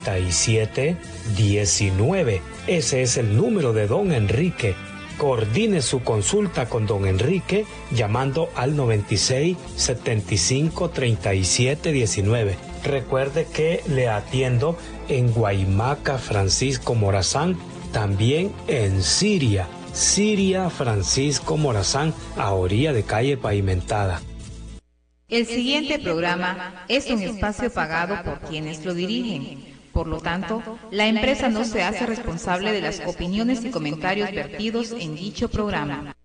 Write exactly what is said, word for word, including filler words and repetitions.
y siete diecinueve. Ese es el número de don Enrique. Coordine su consulta con don Enrique llamando al noventa y seis, setenta y cinco, treinta y siete diecinueve. Recuerde que le atiendo en Guaymaca Francisco Morazán, también en Siria, Siria Francisco Morazán, a orilla de calle pavimentada. El siguiente programa es un espacio pagado por quienes lo dirigen. Por lo tanto, la empresa no se hace responsable de las opiniones y comentarios vertidos en dicho programa.